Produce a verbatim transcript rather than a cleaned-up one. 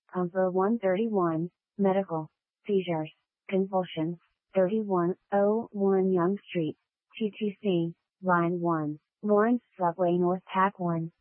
Comfort one thirty-one, Medical. Seizures, convulsions, thirty-one oh one Yonge Street, T T C, Line one, Lawrence Subway North Pack one.